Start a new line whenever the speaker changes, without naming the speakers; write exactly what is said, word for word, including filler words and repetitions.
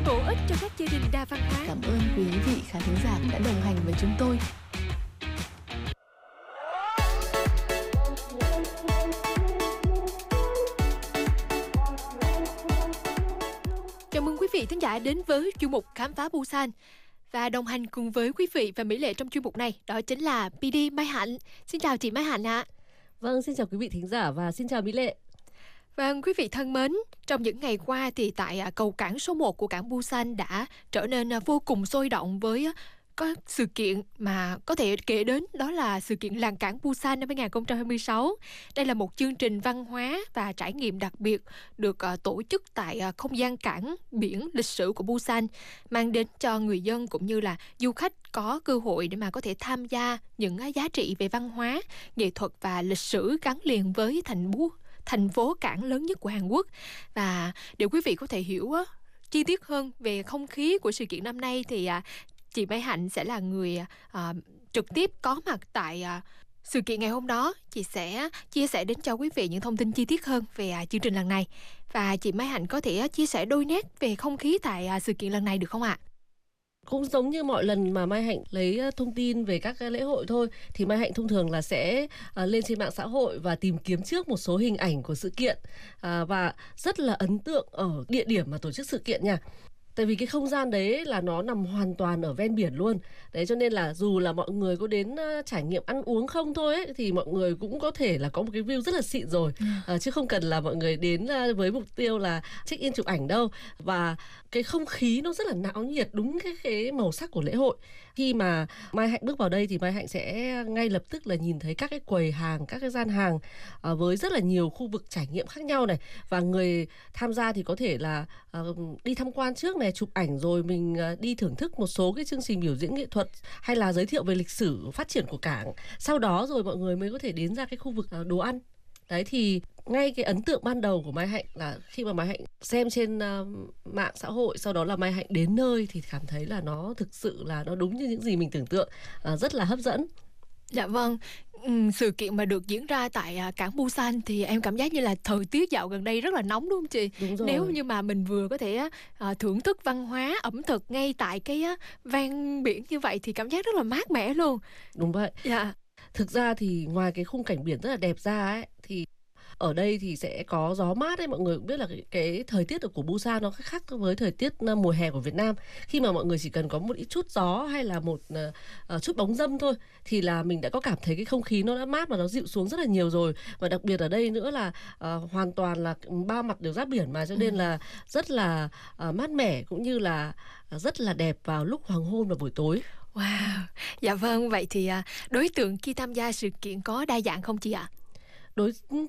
bổ ích cho các gia đình đa văn hóa.
Cảm ơn quý vị khán thính giả đã đồng hành với chúng tôi.
Chào mừng quý vị thính giả đến với chuyên mục Khám phá Busan. Và đồng hành cùng với quý vị và Mỹ Lệ trong chuyên mục này đó chính là pê đê Mai Hạnh. Xin chào chị Mai Hạnh ạ. À.
Vâng, xin chào quý vị thính giả và xin chào Mỹ Lệ.
Vâng, quý vị thân mến, trong những ngày qua thì tại cầu cảng số một của cảng Busan đã trở nên vô cùng sôi động với có sự kiện mà có thể kể đến, đó là sự kiện Làng cảng Busan năm hai không hai sáu. Đây là một chương trình văn hóa và trải nghiệm đặc biệt được uh, tổ chức tại uh, không gian cảng biển lịch sử của Busan, mang đến cho người dân cũng như là du khách có cơ hội để mà có thể tham gia những uh, giá trị về văn hóa, nghệ thuật và lịch sử gắn liền với thành phố thành phố cảng lớn nhất của Hàn Quốc. Và để quý vị có thể hiểu uh, chi tiết hơn về không khí của sự kiện năm nay thì uh, chị Mai Hạnh sẽ là người uh, trực tiếp có mặt tại uh, sự kiện ngày hôm đó. Chị sẽ chia sẻ đến cho quý vị những thông tin chi tiết hơn về uh, chương trình lần này. Và chị Mai Hạnh có thể uh, chia sẻ đôi nét về không khí tại uh, sự kiện lần này được không ạ?
Cũng giống như mọi lần mà Mai Hạnh lấy thông tin về các lễ hội thôi, thì Mai Hạnh thông thường là sẽ uh, lên trên mạng xã hội và tìm kiếm trước một số hình ảnh của sự kiện, uh, và rất là ấn tượng ở địa điểm mà tổ chức sự kiện nha. Tại vì cái không gian đấy là nó nằm hoàn toàn ở ven biển luôn. Đấy, cho nên là dù là mọi người có đến uh, trải nghiệm ăn uống không thôi ấy, thì mọi người cũng có thể là có một cái view rất là xịn rồi, uh, chứ không cần là mọi người đến uh, với mục tiêu là check in chụp ảnh đâu. Và cái không khí nó rất là náo nhiệt, đúng cái, cái màu sắc của lễ hội. Khi mà Mai Hạnh bước vào đây thì Mai Hạnh sẽ ngay lập tức là nhìn thấy các cái quầy hàng, các cái gian hàng uh, với rất là nhiều khu vực trải nghiệm khác nhau này. Và người tham gia thì có thể là uh, đi tham quan trước này, chụp ảnh rồi mình đi thưởng thức một số cái chương trình biểu diễn nghệ thuật hay là giới thiệu về lịch sử phát triển của cảng. Sau đó rồi mọi người mới có thể đến ra cái khu vực đồ ăn. Đấy, thì ngay cái ấn tượng ban đầu của Mai Hạnh là khi mà Mai Hạnh xem trên uh, mạng xã hội, sau đó là Mai Hạnh đến nơi thì cảm thấy là nó thực sự là nó đúng như những gì mình tưởng tượng, uh, rất là hấp dẫn.
Dạ vâng, ừ, sự kiện mà được diễn ra tại à, cảng Busan thì em cảm giác như là thời tiết dạo gần đây rất là nóng đúng không chị?
Đúng rồi.
Nếu như mà mình vừa có thể à, thưởng thức văn hóa, ẩm thực ngay tại cái á, ven biển như vậy thì cảm giác rất là mát mẻ luôn.
Đúng vậy.
Dạ.
Thực ra thì ngoài cái khung cảnh biển rất là đẹp ra ấy, thì ở đây thì sẽ có gió mát ấy. Mọi người cũng biết là cái, cái thời tiết ở của Busan nó khác với thời tiết mùa hè của Việt Nam. Khi mà mọi người chỉ cần có một ít chút gió hay là một uh, chút bóng râm thôi thì là mình đã có cảm thấy cái không khí nó đã mát và nó dịu xuống rất là nhiều rồi. Và đặc biệt ở đây nữa là uh, hoàn toàn là ba mặt đều giáp biển mà, cho nên là rất là uh, mát mẻ cũng như là uh, rất là đẹp vào lúc hoàng hôn và buổi tối.
Wow, dạ vâng, vậy thì uh, đối tượng khi tham gia sự kiện có đa dạng không chị ạ?
Đối